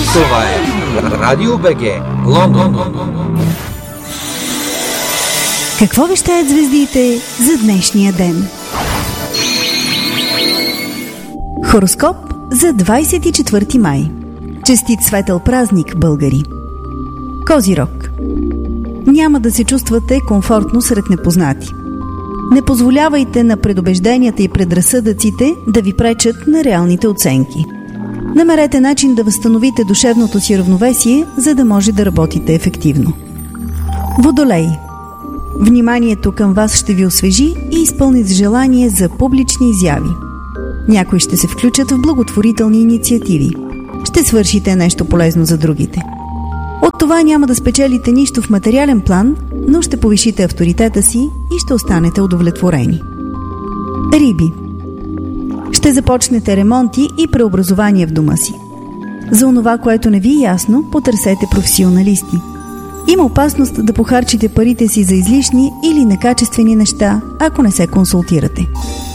Това е Радио БГ, Лондон. Какво вещаят звездите за днешния ден? Хороскоп за 24 май. Честит светъл празник, българи! Козирог. Няма да се чувствате комфортно сред непознати. Не позволявайте на предубежденията и предразсъдъците да ви пречат на реалните оценки. Намерете начин да възстановите душевното си равновесие, за да може да работите ефективно. Водолей. Вниманието към вас ще ви освежи и изпълни с желание за публични изяви. Някои ще се включат в благотворителни инициативи. Ще свършите нещо полезно за другите. От това няма да спечелите нищо в материален план, но ще повишите авторитета си и ще останете удовлетворени. Риби. Ще започнете ремонти и преобразование в дома си. За онова, което не ви е ясно, потърсете професионалисти. Има опасност да похарчите парите си за излишни или некачествени неща, ако не се консултирате.